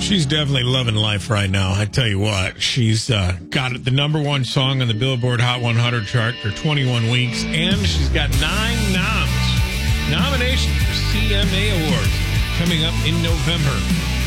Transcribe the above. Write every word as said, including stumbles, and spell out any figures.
She's definitely loving life right now. I tell you what, she's uh, got the number one song on the Billboard Hot one hundred chart for twenty-one weeks, and she's got nine noms, nominations for C M A Awards coming up in November.